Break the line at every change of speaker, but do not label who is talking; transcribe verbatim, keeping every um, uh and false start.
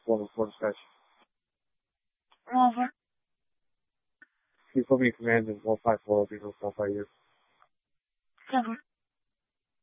Logo for os gajos.
Over.
He put me command and we'll fight for it, we'll fight you.
Cover.